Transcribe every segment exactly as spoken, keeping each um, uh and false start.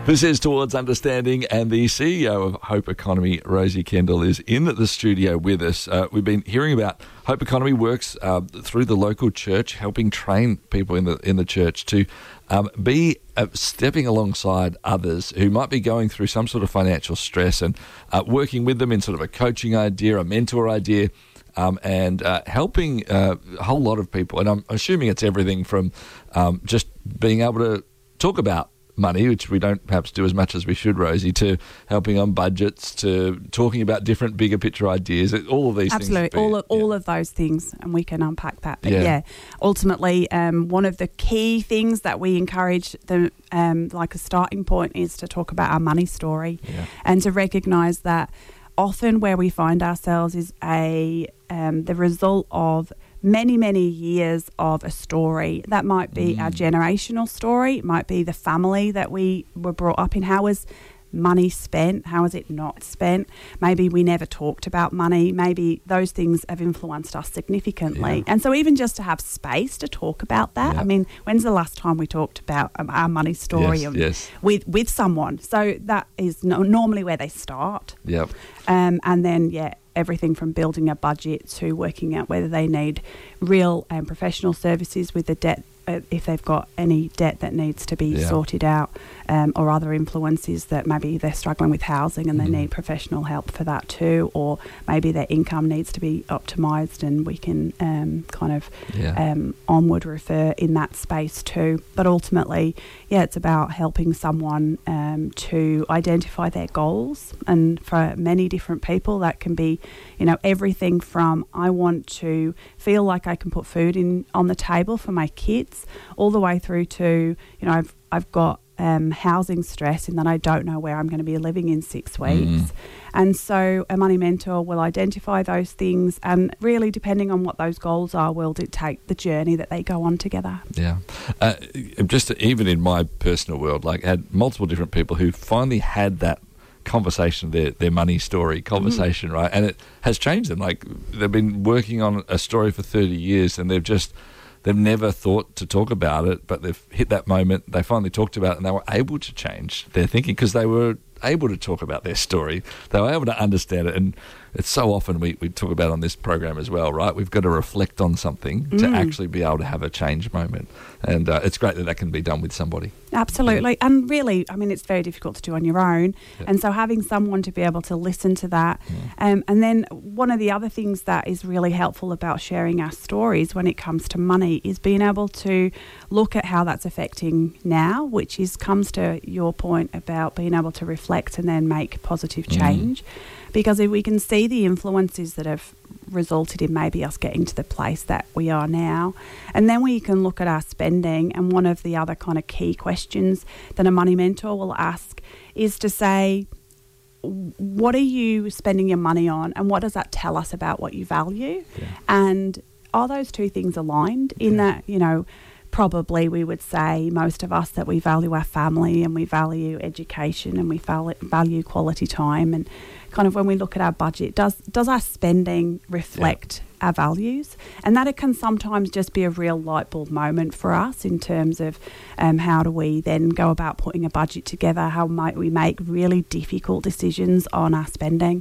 This is Towards Understanding, and the C E O of Hope Economy, Rosie Kendall, is in the studio with us. Uh, we've been hearing about Hope Economy works uh, through the local church, helping train people in the in the church to um, be uh, stepping alongside others who might be going through some sort of financial stress, and uh, working with them in sort of a coaching idea, a mentor idea. Um, and uh, helping uh, a whole lot of people. And I'm assuming it's everything from um, just being able to talk about money, which we don't perhaps do as much as we should, Rosie, to helping on budgets, to talking about different bigger picture ideas, all of these Absolutely. things. Absolutely, all, of, yeah. all of those things, and we can unpack that. But yeah, yeah ultimately, um, one of the key things that we encourage, the, um, like a starting point, is to talk about our money story yeah. and to recognise that often where we find ourselves is a um, the result of many, many years of a story. That might be mm. our generational story. It might be the family that we were brought up in. How was money spent? How was it not spent? Maybe we never talked about money. Maybe those things have influenced us significantly. Yeah. And so even just to have space to talk about that. Yeah. I mean, when's the last time we talked about um, our money story yes, um, yes. with with someone? So that is no, normally where they start. Yep. Um, and then, yeah, everything from building a budget to working out whether they need real and professional services with the debt, uh, if they've got any debt that needs to be yeah. sorted out, um, or other influences that maybe they're struggling with housing and they mm. need professional help for that too, or maybe their income needs to be optimised and we can um, kind of yeah. um, onward refer in that space too. But ultimately, yeah, it's about helping someone um, to identify their goals, and for many different people that can be, you know, everything from I want to feel like I can put food in on the table for my kids, all the way through to, you know, I've I've got um, housing stress and that I don't know where I'm going to be living in six weeks. Mm. And so a money mentor will identify those things, and really depending on what those goals are will dictate the journey that they go on together. Yeah. Uh, just even in my personal world, like, had multiple different people who finally had that conversation, their their money story conversation, mm-hmm. right? And it has changed them. Like, they've been working on a story for thirty years and they've just, they've never thought to talk about it, but they've hit that moment, they finally talked about it, and they were able to change their thinking because they were able to talk about their story. They were able to understand it. And it's so often we, we talk about on this program as well, right? We've got to reflect on something mm. to actually be able to have a change moment. And uh, it's great that that can be done with somebody. Absolutely. Yeah. And really, I mean, it's very difficult to do on your own. Yeah. And so having someone to be able to listen to that. Yeah. Um, and then one of the other things that is really helpful about sharing our stories when it comes to money is being able to look at how that's affecting now, which is comes to your point about being able to reflect and then make positive change. Mm. Because if we can see the influences that have resulted in maybe us getting to the place that we are now, and then we can look at our spending. And one of the other kind of key questions that a money mentor will ask is to say, what are you spending your money on, and what does that tell us about what you value? Yeah. And are those two things aligned in yeah. that, you know, probably we would say, most of us, that we value our family and we value education and we value quality time. And kind of when we look at our budget, does does our spending reflect yeah. our values? And that it can sometimes just be a real light bulb moment for us in terms of um, how do we then go about putting a budget together? How might we make really difficult decisions on our spending?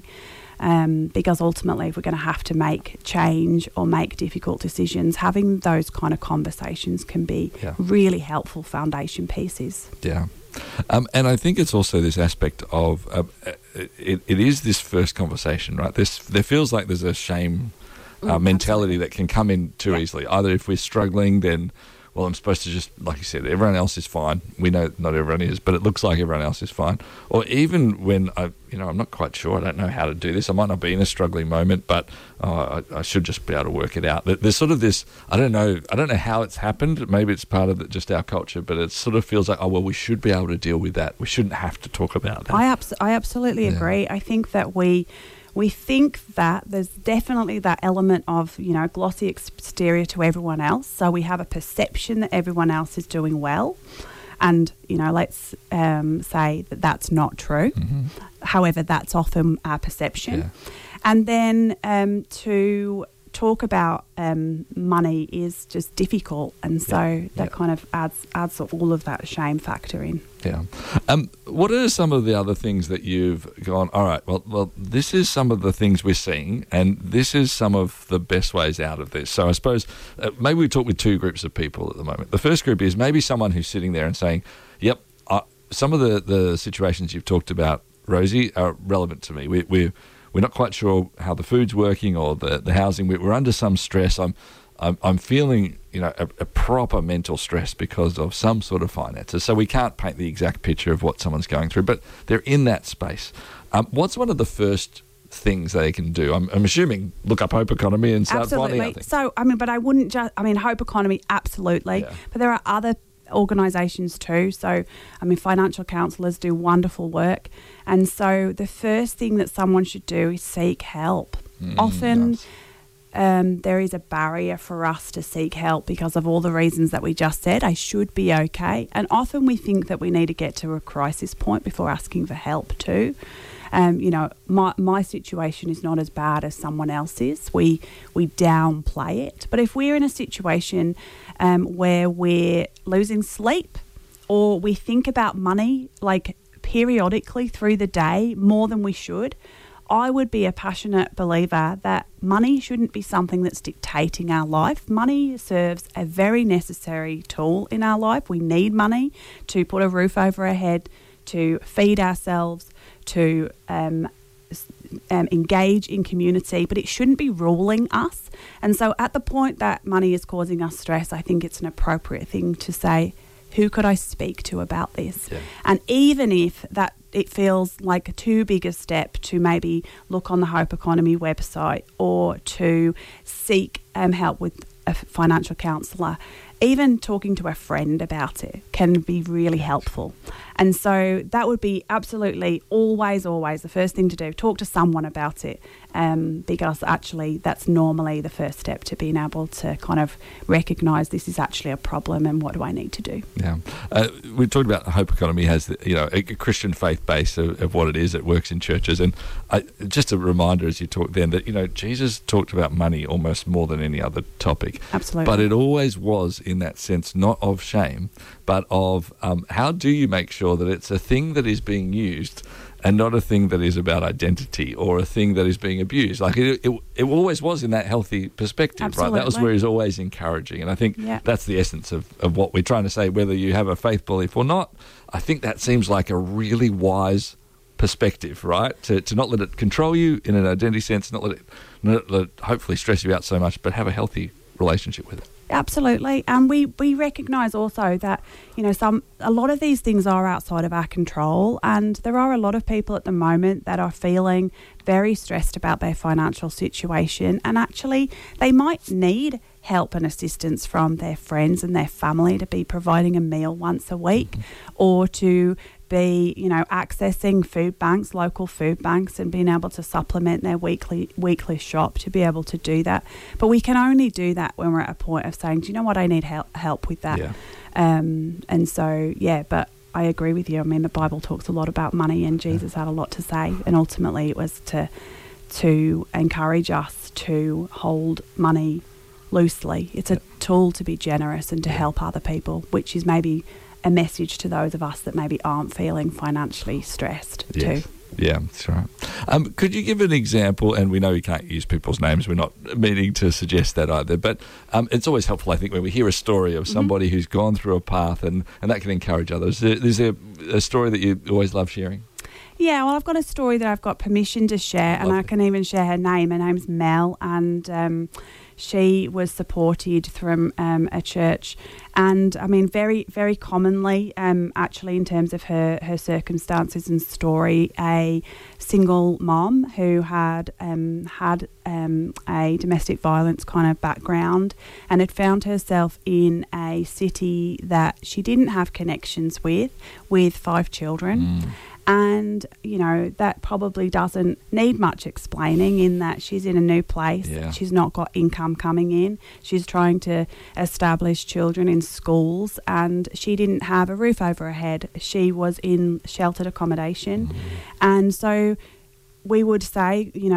Um, because ultimately, if we're going to have to make change or make difficult decisions, having those kind of conversations can be yeah. really helpful foundation pieces. Yeah. Um, and I think it's also this aspect of, uh, it, it is this first conversation, right? This, there feels like there's a shame uh, mm, mentality that can come in too yeah. easily. Either if we're struggling, then, well, I'm supposed to just, like you said, everyone else is fine. We know not everyone is, but it looks like everyone else is fine. Or even when, I, you know, I'm not quite sure, I don't know how to do this. I might not be in a struggling moment, but oh, I, I should just be able to work it out. There's sort of this, I don't know, I don't know how it's happened. Maybe it's part of the, just our culture, but it sort of feels like, oh, well, we should be able to deal with that. We shouldn't have to talk about that. I, abs- I absolutely yeah. agree. I think that we... We think that there's definitely that element of, you know, glossy exterior to everyone else. So we have a perception that everyone else is doing well. And, you know, let's um, say that that's not true. Mm-hmm. However, that's often our perception. Yeah. And then um, to talk about um, money is just difficult, and so Yeah. that Yeah. kind of adds adds all of that shame factor in. Yeah. Um, what are some of the other things that you've gone, all right, well, well, this is some of the things we're seeing, and this is some of the best ways out of this. So I suppose uh, maybe we talk with two groups of people at the moment. The first group is maybe someone who's sitting there and saying, yep, uh, some of the, the situations you've talked about, Rosie, are relevant to me. We, we're, we're not quite sure how the food's working or the, the housing. We're under some stress. I'm I'm, I'm feeling, you know, a, a proper mental stress because of some sort of finances. So we can't paint the exact picture of what someone's going through, but they're in that space. Um, what's one of the first things they can do? I'm, I'm assuming look up Hope Economy and start Absolutely. finding out things. So, I mean, but I wouldn't just, I mean, Hope Economy, absolutely. Yeah. But there are other organisations too. So, I mean, financial counsellors do wonderful work. And so the first thing that someone should do is seek help. Mm, Often... nice. Um, there is a barrier for us to seek help because of all the reasons that we just said. I should be okay. And often we think that we need to get to a crisis point before asking for help too. Um, you know, my, my situation is not as bad as someone else's. We, we downplay it. But if we're in a situation um, where we're losing sleep or we think about money like periodically through the day more than we should, I would be a passionate believer that money shouldn't be something that's dictating our life. Money serves a very necessary tool in our life. We need money to put a roof over our head, to feed ourselves, to um, um, engage in community, but it shouldn't be ruling us. And so at the point that money is causing us stress, I think it's an appropriate thing to say, who could I speak to about this? Yeah. And even if that it feels like a too big a step to maybe look on the Hope Economy website or to seek um, help with a financial counsellor, even talking to a friend about it can be really helpful. And so that would be absolutely always, always the first thing to do. Talk to someone about it um, because actually that's normally the first step to being able to kind of recognise this is actually a problem and what do I need to do. Yeah. Uh, we talked about Hope Economy has, the, you know, a Christian faith base of, of what it is. It works in churches. And I, just a reminder as you talked then that, you know, Jesus talked about money almost more than any other topic. Absolutely. But it always was in that sense, not of shame, but of um, how do you make sure that it's a thing that is being used and not a thing that is about identity or a thing that is being abused. Like it, it, it always was in that healthy perspective, Absolutely. right? That was where he's always encouraging. And I think Yeah. that's the essence of, of what we're trying to say, whether you have a faith belief or not. I think that seems like a really wise perspective, right? To to not let it control you in an identity sense, not let it, not let it hopefully stress you out so much, but have a healthy relationship with it. Absolutely. And we, we recognise also that, you know, some a lot of these things are outside of our control, and there are a lot of people at the moment that are feeling very stressed about their financial situation, and actually they might need help and assistance from their friends and their family to be providing a meal once a week, mm-hmm. or to be, you know, accessing food banks, local food banks, and being able to supplement their weekly weekly shop to be able to do that. But we can only do that when we're at a point of saying, do you know what, I need help help with that. Yeah. Um, and so, yeah, but I agree with you. I mean, the Bible talks a lot about money, and Jesus yeah. had a lot to say, and ultimately it was to to encourage us to hold money loosely. It's a tool to be generous and to yeah. help other people, which is maybe a message to those of us that maybe aren't feeling financially stressed yes. too. Yeah, that's right. Um, could you give an example, and we know we can't use people's names, we're not meaning to suggest that either, but um, it's always helpful, I think, when we hear a story of somebody mm-hmm. who's gone through a path, and, and that can encourage others. Is there a story that you always love sharing? Yeah, well, I've got a story that I've got permission to share, and Lovely. I can even share her name. Her name's Mel, and um, she was supported from um, a church. And, I mean, very, very commonly, um, actually, in terms of her, her circumstances and story, a single mom who had um, had um, a domestic violence kind of background and had found herself in a city that she didn't have connections with, with five children. Mm. And, you know, that probably doesn't need much explaining in that she's in a new place. Yeah. She's not got income coming in. She's trying to establish children in schools, and she didn't have a roof over her head. She was in sheltered accommodation. Mm. And so we would say, you know,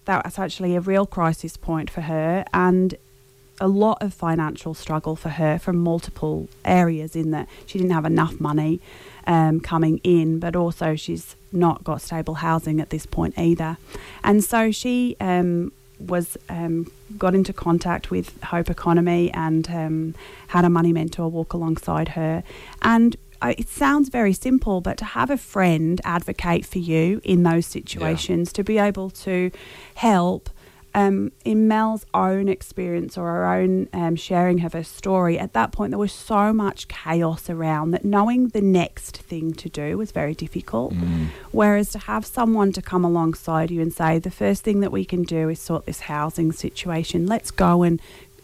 that was actually a real crisis point for her, and a lot of financial struggle for her from multiple areas, in that she didn't have enough money um, coming in, but also she's not got stable housing at this point either. And so she um, was um, got into contact with Hope Economy and um, had a money mentor walk alongside her. And it sounds very simple, but to have a friend advocate for you in those situations, yeah. to be able to help. Um, in Mel's own experience or her own um, sharing of her story, at that point there was so much chaos around that knowing the next thing to do was very difficult. Mm. Whereas to have someone to come alongside you and say, the first thing that we can do is sort this housing situation. Let's go and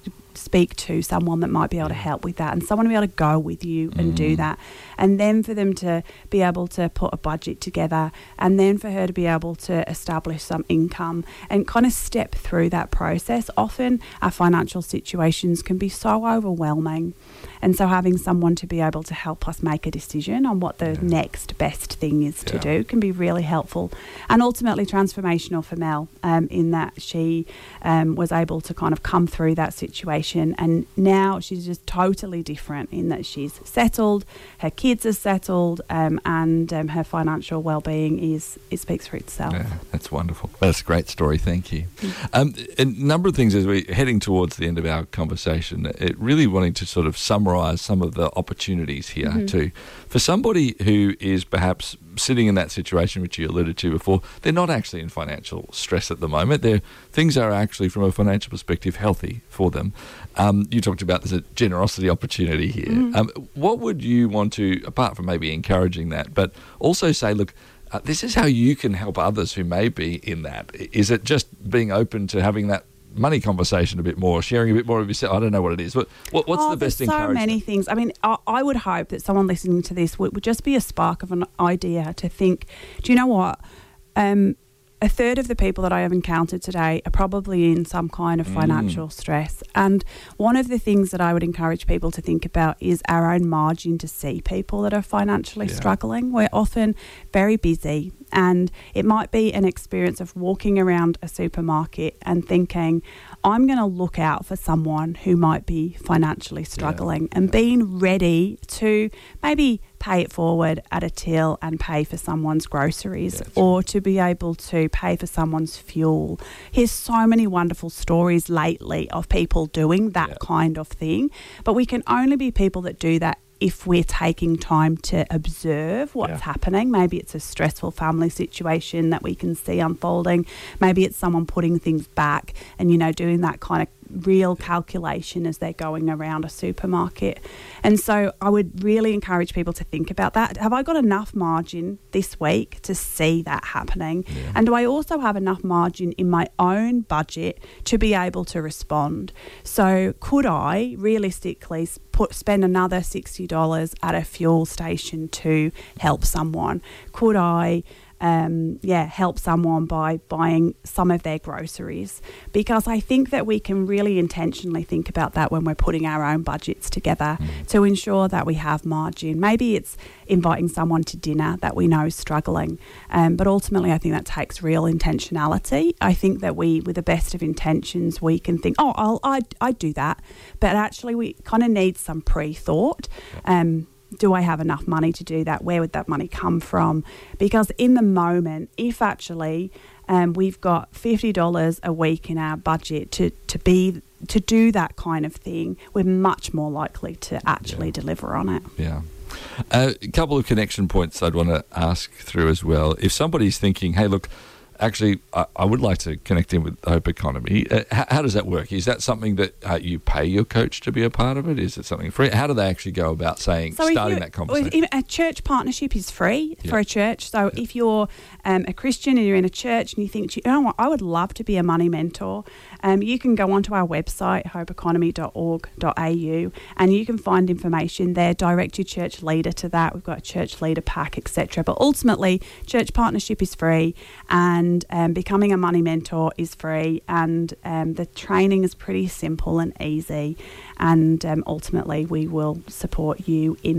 speak to someone that might be able to help with that, and someone to be able to go with you and mm. do that. And then for them to be able to put a budget together, and then for her to be able to establish some income and kind of step through that process. Often our financial situations can be so overwhelming, and so having someone to be able to help us make a decision on what the yeah. next best thing is yeah. to do can be really helpful, and ultimately transformational for Mel, um, in that she um, was able to kind of come through that situation, and now she's just totally different in that she's settled, her kids are settled, um, and um, her financial well-being is it speaks for itself. Yeah, that's wonderful. That's a great story. Thank you. Um, a number of things as we're heading towards the end of our conversation, it really wanting to sort of summarise some of the opportunities here mm-hmm. too. For somebody who is perhaps sitting in that situation which you alluded to before, they're not actually in financial stress at the moment. They're, things are actually, from a financial perspective, healthy for them. Um, you talked about there's a generosity opportunity here. Mm-hmm. Um, what would you want to, apart from maybe encouraging that, but also say, look, uh, this is how you can help others who may be in that? Is it just being open to having that money conversation a bit more, sharing a bit more of yourself? I don't know what it is. What, what what's oh, the best there's so encouragement? many things. I mean, I, I would hope that someone listening to this would, would just be a spark of an idea to think, do you know what? Um, a third of the people that I have encountered today are probably in some kind of financial mm. stress. And one of the things that I would encourage people to think about is our own margin to see people that are financially yeah. struggling. We're often very busy, and it might be an experience of walking around a supermarket and thinking, I'm going to look out for someone who might be financially struggling, yeah. and being ready to maybe pay it forward at a till and pay for someone's groceries, yeah, or to be able to pay for someone's fuel. Here's so many wonderful stories lately of people doing that yeah. kind of thing, but we can only be people that do that if we're taking time to observe what's yeah. happening. Maybe it's a stressful family situation that we can see unfolding. Maybe it's someone putting things back and, you know, doing that kind of real calculation as they're going around a supermarket. And so I would really encourage people to think about that. Have I got enough margin this week to see that happening? Yeah. And do I also have enough margin in my own budget to be able to respond? So could I realistically put spend another sixty dollars at a fuel station to help someone? Could I Um, yeah, help someone by buying some of their groceries? Because I think that we can really intentionally think about that when we're putting our own budgets together mm. to ensure that we have margin. Maybe it's inviting someone to dinner that we know is struggling, um, but ultimately I think that takes real intentionality. I think that we, with the best of intentions, we can think, oh, I'll, I'd, I'd do that, but actually we kind of need some pre-thought. Um, Do I have enough money to do that? Where would that money come from? Because in the moment, if actually um, we've got fifty dollars a week in our budget to, to be to do that kind of thing, we're much more likely to actually yeah. deliver on it. Yeah. Uh, a couple of connection points I'd want to ask through as well. If somebody's thinking, hey, look, actually, I, I would like to connect in with Hope Economy. Uh, how, how does that work? Is that something that uh, you pay your coach to be a part of it? Is it something free? How do they actually go about saying, so starting you, that conversation? A church partnership is free yeah. for a church. So yeah. if you're um, a Christian and you're in a church and you think, you know what, I would love to be a money mentor, um, you can go onto our website, hope economy dot org dot a u, and you can find information there, direct your church leader to that. We've got a church leader pack, et cetera. But ultimately, church partnership is free, and And um, becoming a money mentor is free, and um, the training is pretty simple and easy, and um, ultimately we will support you in that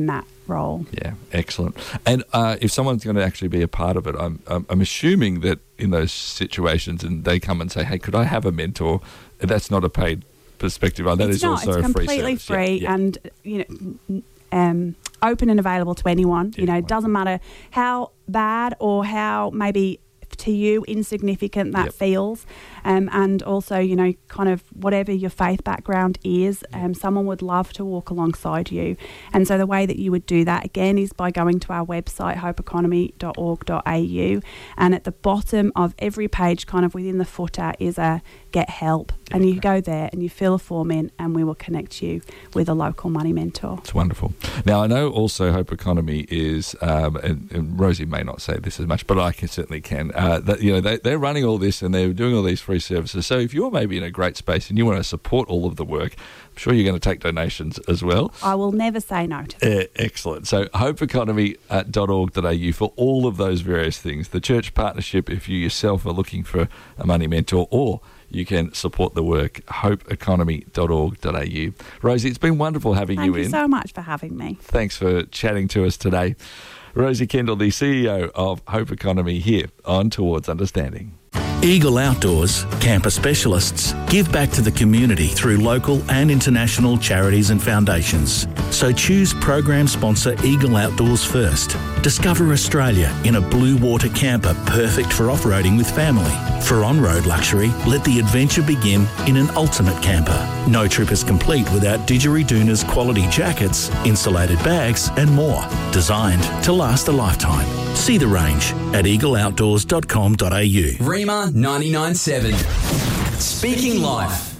role. Yeah, excellent. And uh, if someone's going to actually be a part of it, I'm, I'm I'm assuming that in those situations, and they come and say, "Hey, could I have a mentor?" That's not a paid perspective. That it's is not, also it's a free completely service. free, yeah, yeah. and you know, um, open and available to anyone. You know, it doesn't matter how bad or how maybe to you insignificant that yep. feels, um, and also, you know, kind of whatever your faith background is, um, someone would love to walk alongside you. And so the way that you would do that again is by going to our website, hope economy dot org dot a u, and at the bottom of every page, kind of within the footer, is a get help, and okay. you go there and you fill a form in, and we will connect you with a local money mentor. It's wonderful. Now, I know also Hope Economy is, um, and, and Rosie may not say this as much, but I can, certainly can, uh, that, you know, they, they're running all this and they're doing all these free services. So if you're maybe in a great space and you want to support all of the work, I'm sure you're going to take donations as well. I will never say no to that. Uh, excellent. So hope economy dot org dot a u for all of those various things. The church partnership, if you yourself are looking for a money mentor, or you can support the work, hope economy dot org dot a u. Rosie, it's been wonderful having Thank you, you in. Thank you so much for having me. Thanks for chatting to us today. Rosie Kendall, the C E O of Hope Economy, here on Towards Understanding. Eagle Outdoors, camper specialists, give back to the community through local and international charities and foundations. So choose program sponsor Eagle Outdoors first. Discover Australia in a blue water camper perfect for off-roading with family. For on-road luxury, let the adventure begin in an ultimate camper. No trip is complete without Didgeridoon's quality jackets, insulated bags and more. Designed to last a lifetime. See the range at eagle outdoors dot com dot a u. Rima ninety-nine point seven. Speaking Life.